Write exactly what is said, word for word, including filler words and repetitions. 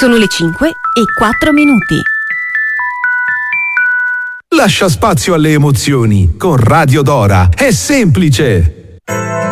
Sono le cinque e quattro minuti. Lascia spazio alle emozioni con Radio Dora. È semplice.